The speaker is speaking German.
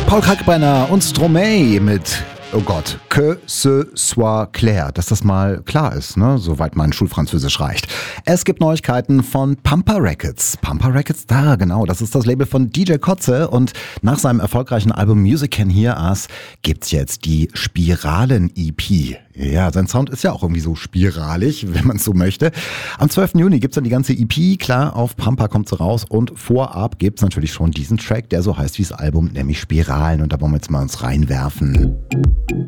Paul Kalkbrenner und Stromae mit, oh Gott, que ce soit clair, dass das mal klar ist, ne? Soweit mein Schulfranzösisch reicht. Es gibt Neuigkeiten von Pumper Records. Pumper Records, da genau, das ist das Label von DJ Kotze und nach seinem erfolgreichen Album Music Can Hear Us gibt's jetzt die Spiralen-EP. Ja, sein Sound ist ja auch irgendwie so spiralig, wenn man es so möchte. Am 12. Juni gibt's dann die ganze EP, klar, auf Pumper kommt sie raus und vorab gibt's natürlich schon diesen Track, der so heißt wie das Album, nämlich Spiralen und da wollen wir jetzt mal uns reinwerfen.